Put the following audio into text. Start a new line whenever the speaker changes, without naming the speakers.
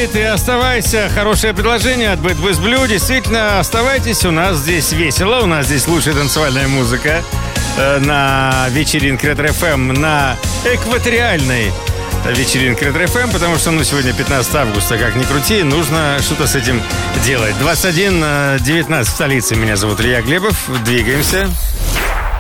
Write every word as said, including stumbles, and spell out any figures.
Night и оставайся. Хорошее предложение от Bad With Blue. Действительно, оставайтесь. У нас здесь весело. У нас здесь лучшая танцевальная музыка э, на вечеринке Ретро-эф эм, на экваториальной вечеринке Ретро-эф эм, потому что, ну, сегодня пятнадцатое августа, как ни крути, нужно что-то с этим делать. двадцать один девятнадцать в столице. Меня зовут Илья Глебов. Двигаемся.